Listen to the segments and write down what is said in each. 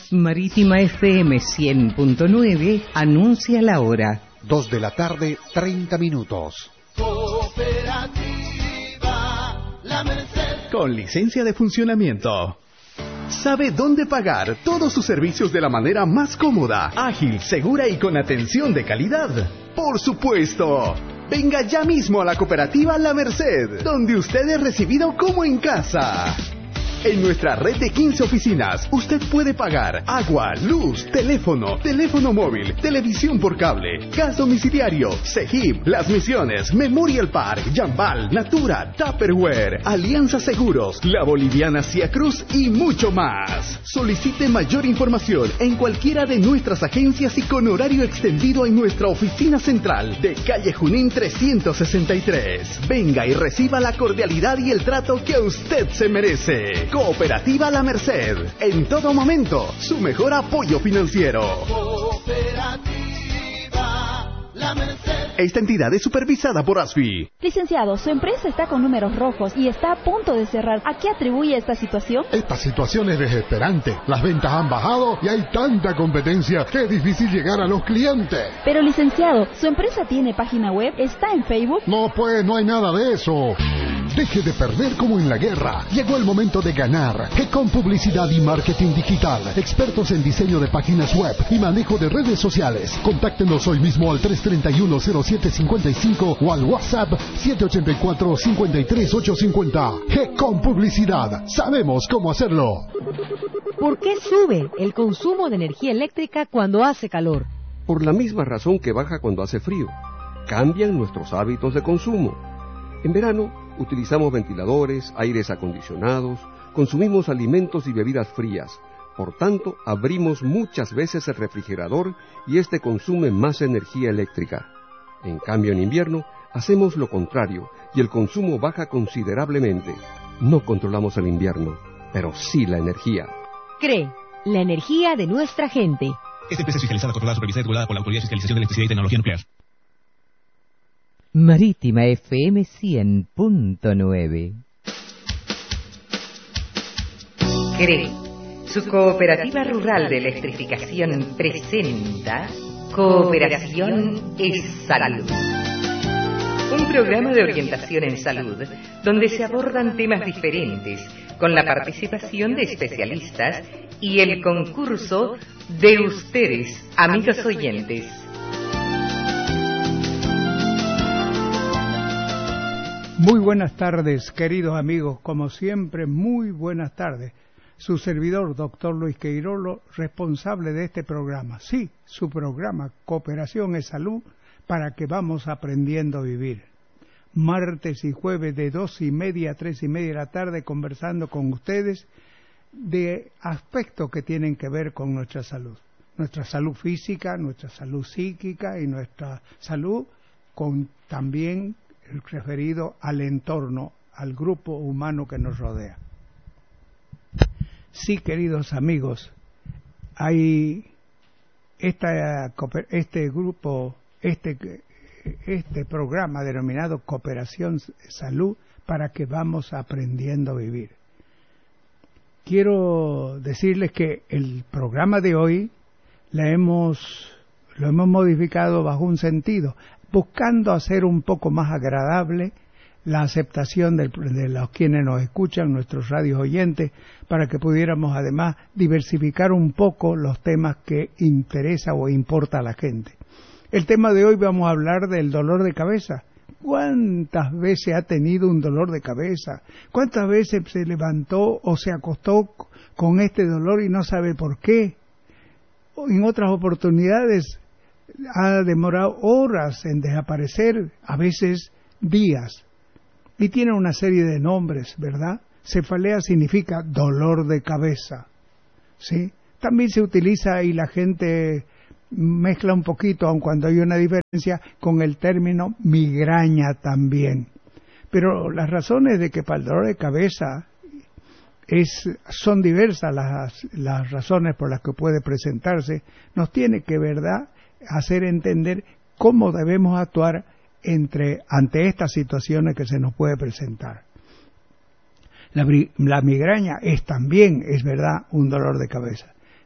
Marítima FM 100.9 anuncia la hora. 2 de la tarde, 30 minutos. Cooperativa La Merced. Con licencia de funcionamiento. Sabe dónde pagar todos sus servicios de la manera más cómoda, ágil, segura y con atención de calidad. ¡Por supuesto! Venga ya mismo a la cooperativa La Merced, donde usted es recibido como en casa. En nuestra red de 15 oficinas, usted puede pagar agua, luz, teléfono móvil, televisión por cable, gas domiciliario, CEGIP, Las Misiones, Memorial Park, Jambal, Natura, Tupperware, Alianza Seguros, La Boliviana Cia Cruz y mucho más. Solicite mayor información en cualquiera de nuestras agencias y con horario extendido en nuestra oficina central de calle Junín 363. Venga y reciba la cordialidad y el trato que usted se merece. Cooperativa La Merced, en todo momento, su mejor apoyo financiero. Cooperativa La Merced. Esta entidad es supervisada por ASFI. Licenciado, su empresa está con números rojos y está a punto de cerrar. ¿A qué atribuye esta situación? Esta situación es desesperante. Las ventas han bajado y hay tanta competencia que es difícil llegar a los clientes. Pero, licenciado, ¿su empresa tiene página web? ¿Está en Facebook? No, pues, no hay nada de eso. Deje de perder como en la guerra. Llegó el momento de ganar. Con publicidad y marketing digital. Expertos en diseño de páginas web y manejo de redes sociales. Contáctenos hoy mismo al 331-0755 o al WhatsApp 784-53850. Con publicidad. Sabemos cómo hacerlo. ¿Por qué sube el consumo de energía eléctrica cuando hace calor? Por la misma razón que baja cuando hace frío. Cambian nuestros hábitos de consumo. En verano, utilizamos ventiladores, aires acondicionados, consumimos alimentos y bebidas frías. Por tanto, abrimos muchas veces el refrigerador y este consume más energía eléctrica. En cambio, en invierno, hacemos lo contrario y el consumo baja considerablemente. No controlamos el invierno, pero sí la energía. CRE, la energía de nuestra gente. Esta empresa es fiscalizada, controlada, supervisada y regulada por la Autoridad de Fiscalización de Electricidad y Tecnología Nuclear. Marítima FM 100.9. CRE, su cooperativa rural de electrificación, presenta Cooperación es Salud. Un programa de orientación en salud donde se abordan temas diferentes con la participación de especialistas y el concurso de ustedes, amigos oyentes. Muy buenas tardes, queridos amigos, como siempre, muy buenas tardes. Su servidor, doctor Luis Queirolo, responsable de este programa. Sí, su programa, Cooperación es Salud, para que vamos aprendiendo a vivir. Martes y jueves de 2:30 a 3:30 de la tarde, conversando con ustedes de aspectos que tienen que ver con nuestra salud física, nuestra salud psíquica y nuestra salud con también referido al entorno, al grupo humano que nos rodea. Sí, queridos amigos, hay este programa denominado Cooperación Salud para que vamos aprendiendo a vivir. Quiero decirles que el programa de hoy lo hemos modificado bajo un sentido, buscando hacer un poco más agradable la aceptación de los quienes nos escuchan, nuestros radios oyentes, para que pudiéramos además diversificar un poco los temas que interesa o importa a la gente. El tema de hoy vamos a hablar del dolor de cabeza. ¿Cuántas veces ha tenido un dolor de cabeza? ¿Cuántas veces se levantó o se acostó con este dolor y no sabe por qué? En otras oportunidades ha demorado horas en desaparecer, a veces días, y tiene una serie de nombres, ¿verdad? Cefalea significa dolor de cabeza, ¿sí? También se utiliza y la gente mezcla un poquito, aun cuando hay una diferencia, con el término migraña también. Pero las razones de que para el dolor de cabeza son diversas las razones por las que puede presentarse, nos tiene que, ¿verdad?, hacer entender cómo debemos actuar ante estas situaciones que se nos puede presentar. La migraña también es verdad un dolor de cabeza,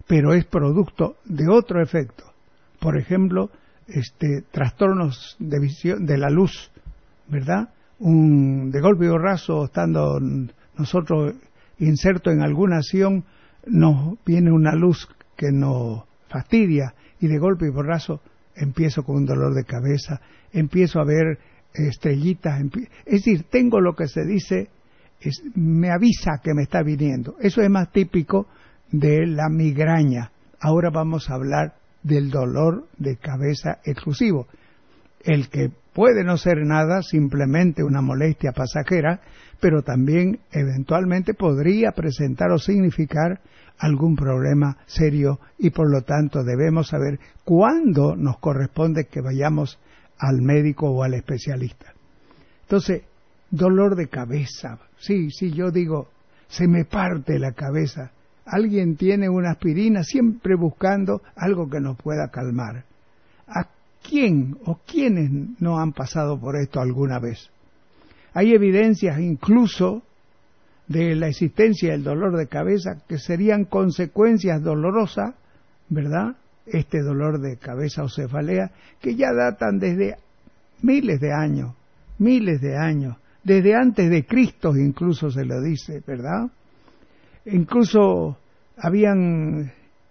pero es producto de otro efecto. Por ejemplo, trastornos de visión de la luz, ¿verdad? De golpe y borrazo, estando nosotros insertos en alguna acción, nos viene una luz que nos fastidia y de golpe y borrazo empiezo con un dolor de cabeza, empiezo a ver estrellitas, es decir, tengo lo que se dice, me avisa que me está viniendo. Eso es más típico de la migraña. Ahora vamos a hablar del dolor de cabeza exclusivo, el que puede no ser nada, simplemente una molestia pasajera, pero también eventualmente podría presentar o significar algún problema serio y por lo tanto debemos saber cuándo nos corresponde que vayamos al médico o al especialista. Entonces, dolor de cabeza. Sí, yo digo, se me parte la cabeza. Alguien tiene una aspirina siempre buscando algo que nos pueda calmar. ¿A quién o quiénes no han pasado por esto alguna vez? Hay evidencias incluso de la existencia del dolor de cabeza que serían consecuencias dolorosas, ¿verdad? Este dolor de cabeza o cefalea, que ya datan desde miles de años, desde antes de Cristo incluso se lo dice, ¿verdad? Incluso habían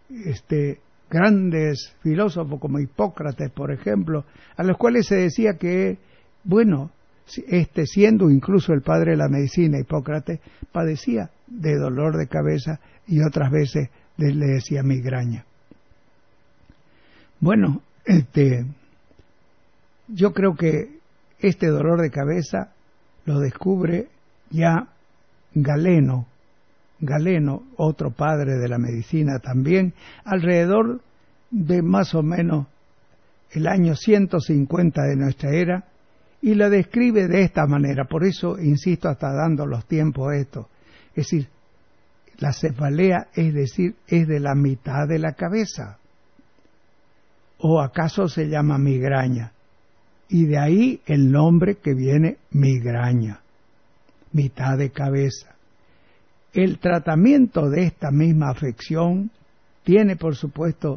grandes filósofos como Hipócrates, por ejemplo, a los cuales se decía que, bueno, siendo incluso el padre de la medicina, Hipócrates, padecía de dolor de cabeza y otras veces le decía migraña. Bueno, yo creo que este dolor de cabeza lo descubre ya Galeno, otro padre de la medicina también, alrededor de más o menos el año 150 de nuestra era, y la describe de esta manera. Por eso insisto hasta dando los tiempos esto. Es decir, la cefalea, es decir, es de la mitad de la cabeza. ¿O acaso se llama migraña? Y de ahí el nombre que viene migraña, mitad de cabeza. El tratamiento de esta misma afección tiene, por supuesto,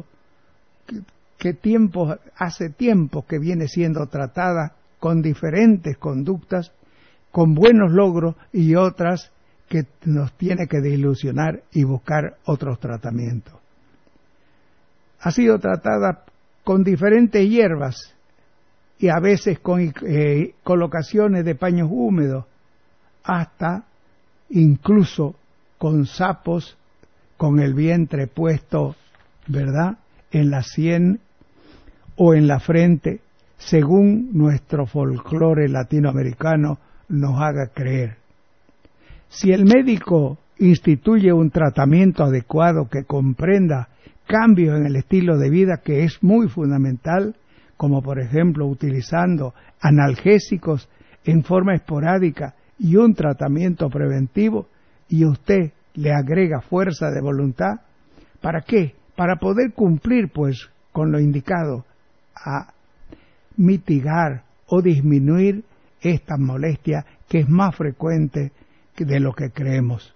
hace tiempo que viene siendo tratada con diferentes conductas, con buenos logros y otras que nos tiene que desilusionar y buscar otros tratamientos. Ha sido tratada con diferentes hierbas y a veces con colocaciones de paños húmedos, hasta incluso con sapos con el vientre puesto, ¿verdad?, en la sien o en la frente, según nuestro folclore latinoamericano nos haga creer. Si el médico instituye un tratamiento adecuado que comprenda cambios en el estilo de vida, que es muy fundamental, como por ejemplo utilizando analgésicos en forma esporádica y un tratamiento preventivo, y usted le agrega fuerza de voluntad, ¿para qué? Para poder cumplir pues con lo indicado, a mitigar o disminuir esta molestia que es más frecuente de lo que creemos.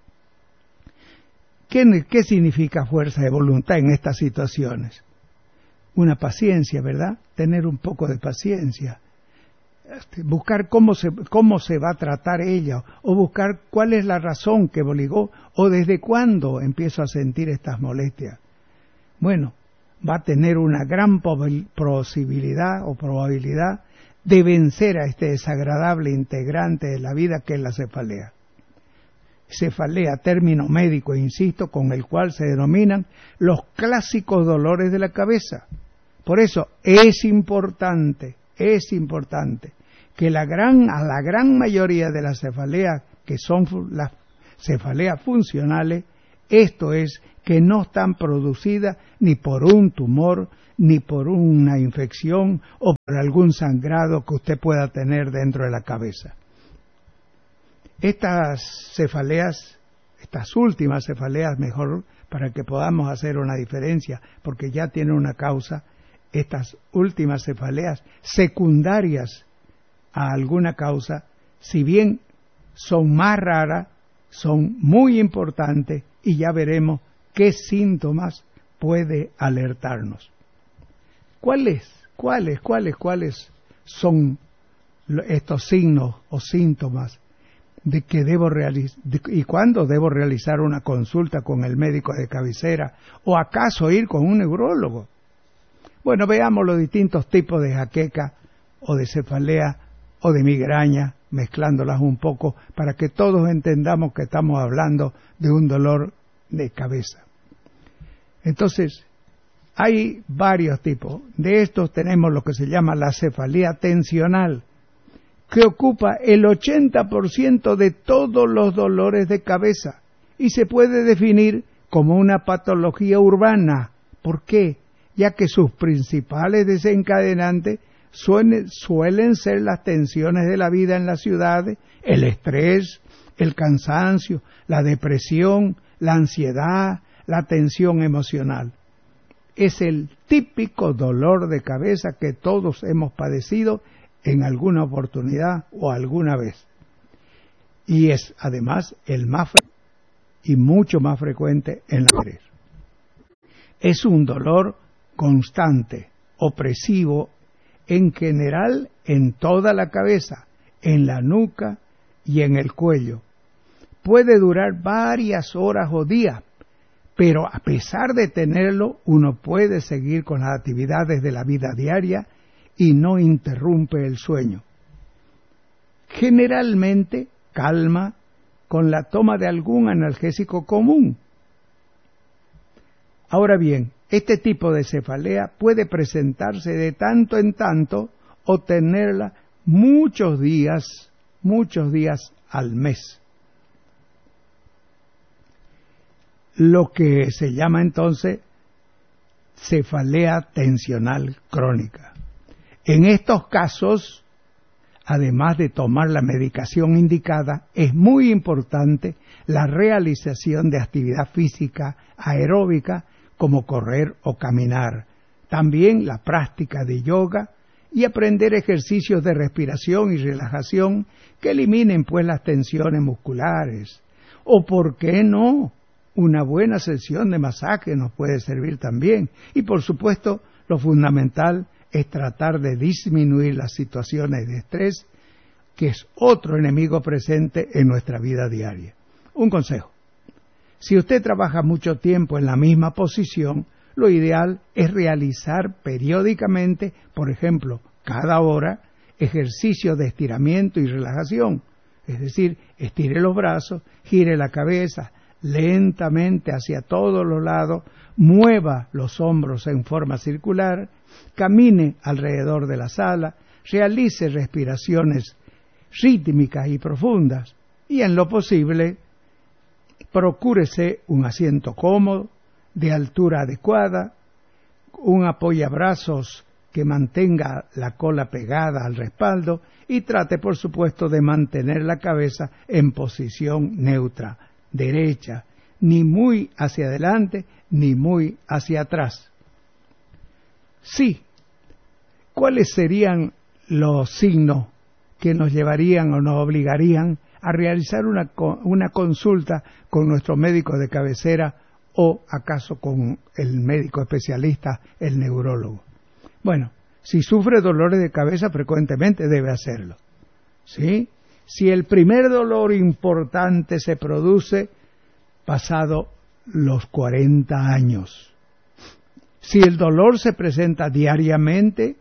¿Qué significa fuerza de voluntad en estas situaciones? Una paciencia, ¿verdad? Tener un poco de paciencia. Buscar cómo se va a tratar ella, o buscar cuál es la razón que obligó, o desde cuándo empiezo a sentir estas molestias. Bueno, va a tener una gran posibilidad o probabilidad de vencer a este desagradable integrante de la vida que es la cefalea. Cefalea, término médico, insisto, con el cual se denominan los clásicos dolores de la cabeza. Por eso es importante que a la gran mayoría de las cefaleas, que son las cefaleas funcionales, esto es, que no están producidas ni por un tumor, ni por una infección o por algún sangrado que usted pueda tener dentro de la cabeza. Estas cefaleas, estas últimas cefaleas, mejor para que podamos hacer una diferencia, porque ya tienen una causa, estas últimas cefaleas secundarias a alguna causa, si bien son más raras, son muy importantes y ya veremos qué síntomas puede alertarnos. ¿Cuáles son estos signos o síntomas de que debo realizar y cuándo debo realizar una consulta con el médico de cabecera o acaso ir con un neurólogo? Bueno, veamos los distintos tipos de jaqueca o de cefalea o de migraña, mezclándolas un poco para que todos entendamos que estamos hablando de un dolor de cabeza. Entonces, hay varios tipos. De estos tenemos lo que se llama la cefalea tensional, que ocupa el 80% de todos los dolores de cabeza y se puede definir como una patología urbana. ¿Por qué? Ya que sus principales desencadenantes suelen ser las tensiones de la vida en las ciudades, el estrés, el cansancio, la depresión, la ansiedad, la tensión emocional. Es el típico dolor de cabeza que todos hemos padecido en alguna oportunidad o alguna vez. Y es además el más y mucho más frecuente en la mujer. Es un dolor constante, opresivo, en general en toda la cabeza, en la nuca y en el cuello. Puede durar varias horas o días, pero a pesar de tenerlo, uno puede seguir con las actividades de la vida diaria y no interrumpe el sueño. Generalmente calma con la toma de algún analgésico común. Ahora bien, este tipo de cefalea puede presentarse de tanto en tanto o tenerla muchos días al mes. Lo que se llama entonces cefalea tensional crónica. En estos casos, además de tomar la medicación indicada, es muy importante la realización de actividad física aeróbica como correr o caminar, también la práctica de yoga y aprender ejercicios de respiración y relajación que eliminen pues las tensiones musculares. O por qué no, una buena sesión de masaje nos puede servir también. Y por supuesto, lo fundamental es tratar de disminuir las situaciones de estrés, que es otro enemigo presente en nuestra vida diaria. Un consejo: si usted trabaja mucho tiempo en la misma posición, lo ideal es realizar periódicamente, por ejemplo, cada hora, ejercicios de estiramiento y relajación. Es decir, estire los brazos, gire la cabeza lentamente hacia todos los lados, mueva los hombros en forma circular, camine alrededor de la sala, realice respiraciones rítmicas y profundas y, en lo posible, procúrese un asiento cómodo, de altura adecuada, un apoyabrazos que mantenga la cola pegada al respaldo y trate, por supuesto, de mantener la cabeza en posición neutra, derecha, ni muy hacia adelante ni muy hacia atrás. Sí, ¿cuáles serían los signos que nos llevarían o nos obligarían a realizar una consulta con nuestro médico de cabecera o acaso con el médico especialista, el neurólogo? Bueno, si sufre dolores de cabeza frecuentemente debe hacerlo, ¿sí? Si el primer dolor importante se produce pasado los 40 años, si el dolor se presenta diariamente,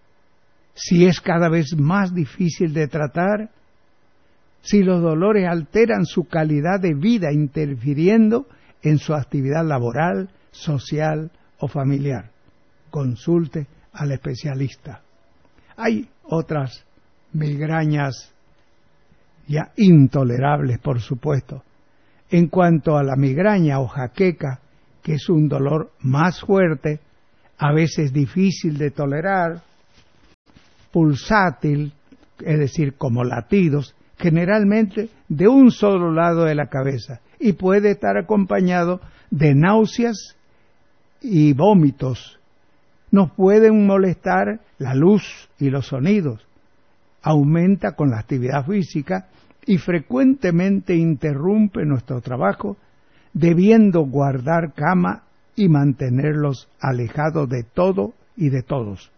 si es cada vez más difícil de tratar, si los dolores alteran su calidad de vida interfiriendo en su actividad laboral, social o familiar, consulte al especialista. Hay otras migrañas ya intolerables, por supuesto. En cuanto a la migraña o jaqueca, que es un dolor más fuerte, a veces difícil de tolerar, pulsátil, es decir, como latidos, generalmente de un solo lado de la cabeza, y puede estar acompañado de náuseas y vómitos. Nos pueden molestar la luz y los sonidos. Aumenta con la actividad física y frecuentemente interrumpe nuestro trabajo, debiendo guardar cama y mantenerlos alejados de todo y de todos.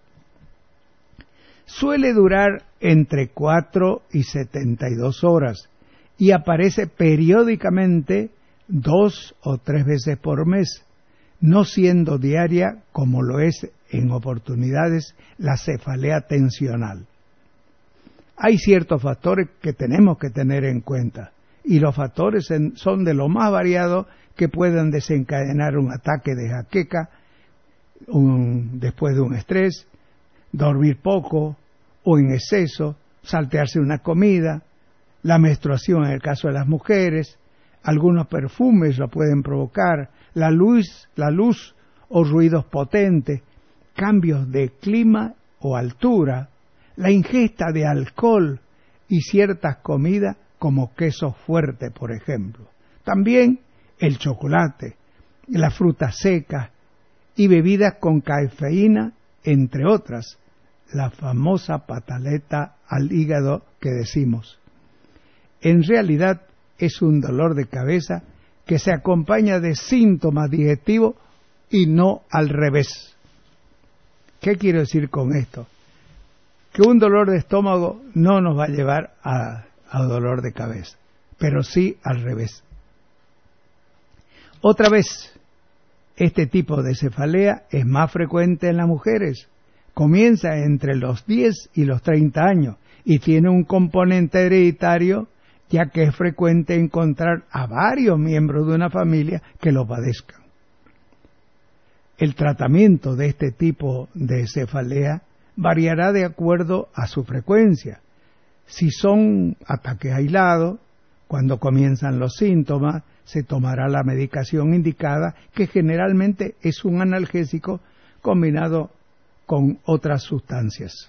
Suele durar entre 4 y 72 horas y aparece periódicamente 2 o 3 veces por mes, no siendo diaria como lo es en oportunidades la cefalea tensional. Hay ciertos factores que tenemos que tener en cuenta, y los factores son de lo más variados que pueden desencadenar un ataque de jaqueca después de un estrés, dormir poco o en exceso, saltearse una comida, la menstruación en el caso de las mujeres, algunos perfumes lo pueden provocar, la luz o ruidos potentes, cambios de clima o altura, la ingesta de alcohol y ciertas comidas como queso fuerte, por ejemplo. También el chocolate, la fruta seca y bebidas con cafeína, entre otras, la famosa pataleta al hígado que decimos. En realidad es un dolor de cabeza que se acompaña de síntomas digestivos y no al revés. ¿Qué quiero decir con esto? Que un dolor de estómago no nos va a llevar a dolor de cabeza, pero sí al revés. Otra vez, este tipo de cefalea es más frecuente en las mujeres. Comienza entre los 10 y los 30 años y tiene un componente hereditario, ya que es frecuente encontrar a varios miembros de una familia que lo padezcan. El tratamiento de este tipo de cefalea variará de acuerdo a su frecuencia. Si son ataques aislados, cuando comienzan los síntomas, se tomará la medicación indicada, que generalmente es un analgésico combinado con otras sustancias.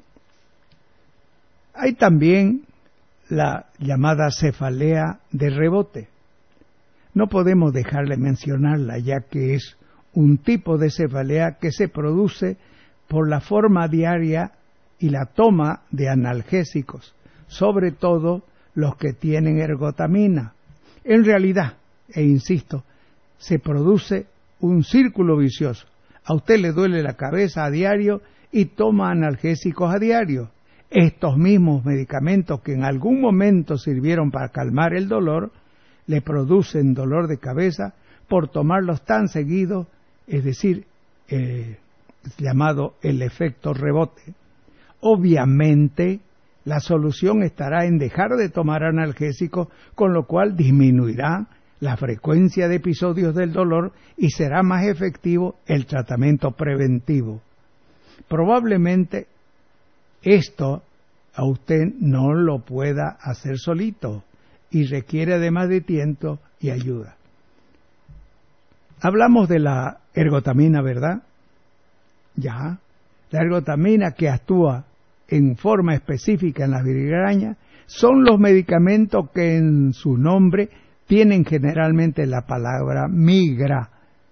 Hay también la llamada cefalea de rebote. No podemos dejar de mencionarla, ya que es un tipo de cefalea que se produce por la forma diaria y la toma de analgésicos, sobre todo los que tienen ergotamina. En realidad, e insisto, se produce un círculo vicioso. A usted le duele la cabeza a diario y toma analgésicos a diario. Estos mismos medicamentos que en algún momento sirvieron para calmar el dolor, le producen dolor de cabeza por tomarlos tan seguido, es decir, llamado el efecto rebote. Obviamente, la solución estará en dejar de tomar analgésicos, con lo cual disminuirá la frecuencia de episodios del dolor y será más efectivo el tratamiento preventivo. Probablemente esto a usted no lo pueda hacer solito y requiere además de tiempo y ayuda. Hablamos de la ergotamina, ¿verdad? Ya. La ergotamina, que actúa en forma específica en las migrañas, son los medicamentos que en su nombre tienen generalmente la palabra migra,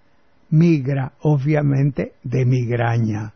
obviamente de migraña.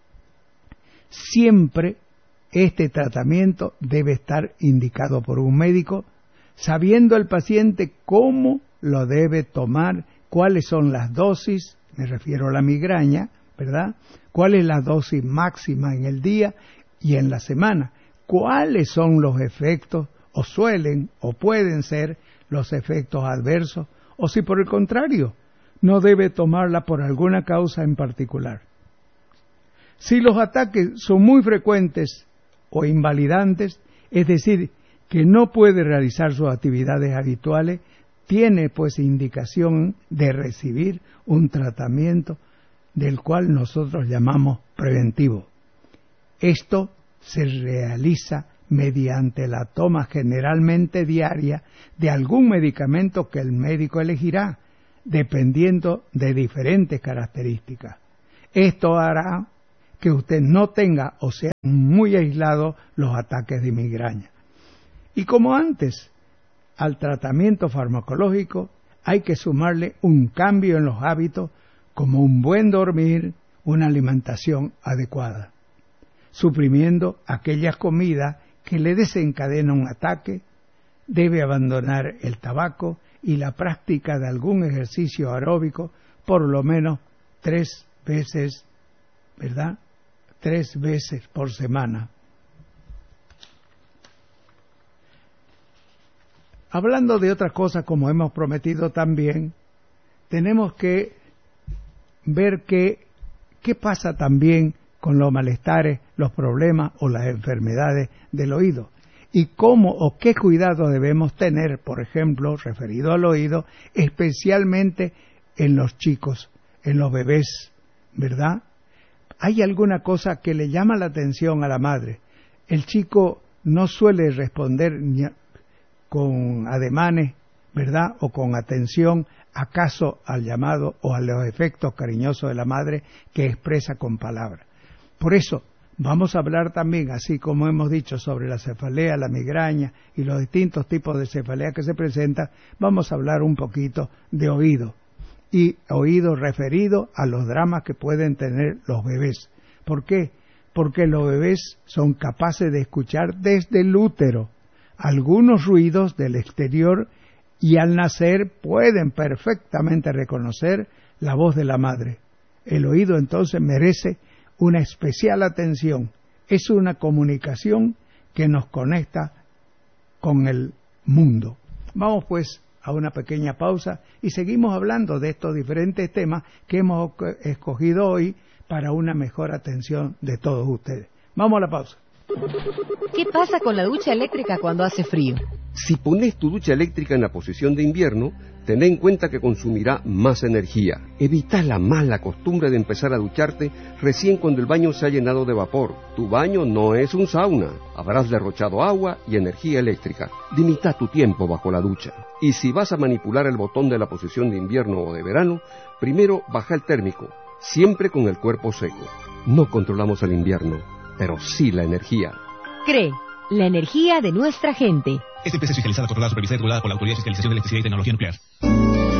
Siempre este tratamiento debe estar indicado por un médico, sabiendo el paciente cómo lo debe tomar, cuáles son las dosis, me refiero a la migraña, ¿verdad? ¿Cuál es la dosis máxima en el día y en la semana? ¿Cuáles son los efectos, o suelen, o pueden ser los efectos adversos, o si por el contrario, no debe tomarla por alguna causa en particular? Si los ataques son muy frecuentes o invalidantes, es decir, que no puede realizar sus actividades habituales, tiene pues indicación de recibir un tratamiento del cual nosotros llamamos preventivo. Esto se realiza mediante la toma generalmente diaria de algún medicamento que el médico elegirá, dependiendo de diferentes características. Esto hará que usted no tenga o sea muy aislado los ataques de migraña. Y como antes, al tratamiento farmacológico hay que sumarle un cambio en los hábitos, como un buen dormir, una alimentación adecuada, suprimiendo aquellas comidas que le desencadenan un ataque. Debe abandonar el tabaco, y la práctica de algún ejercicio aeróbico por lo menos 3 veces, ¿verdad? 3 veces por semana. Hablando de otras cosas, como hemos prometido también, tenemos que ver qué pasa también con los malestares, los problemas o las enfermedades del oído y cómo o qué cuidado debemos tener, por ejemplo, referido al oído, especialmente en los chicos, en los bebés, ¿verdad? Hay alguna cosa que le llama la atención a la madre. El chico no suele responder con ademanes, ¿verdad? O con atención, acaso al llamado o a los efectos cariñosos de la madre que expresa con palabras. Por eso, vamos a hablar también, así como hemos dicho, sobre la cefalea, la migraña y los distintos tipos de cefalea que se presentan, vamos a hablar un poquito de oído. Y oído referido a los dramas que pueden tener los bebés. ¿Por qué? Porque los bebés son capaces de escuchar desde el útero algunos ruidos del exterior y al nacer pueden perfectamente reconocer la voz de la madre. El oído entonces merece una especial atención. Es una comunicación que nos conecta con el mundo. Vamos pues a una pequeña pausa y seguimos hablando de estos diferentes temas que hemos escogido hoy para una mejor atención de todos ustedes. Vamos a la pausa. ¿Qué pasa con la ducha eléctrica cuando hace frío? Si pones tu ducha eléctrica en la posición de invierno, ten en cuenta que consumirá más energía. Evita la mala costumbre de empezar a ducharte recién cuando el baño se ha llenado de vapor. Tu baño no es un sauna. Habrás derrochado agua y energía eléctrica. Limita tu tiempo bajo la ducha. Y si vas a manipular el botón de la posición de invierno o de verano, primero baja el térmico, siempre con el cuerpo seco. No controlamos el invierno, pero sí la energía. CRE, la energía de nuestra gente. Esta empresa es fiscalizada, controlada, supervisada y regulada por la Autoridad de Fiscalización de Electricidad y Tecnología Nuclear.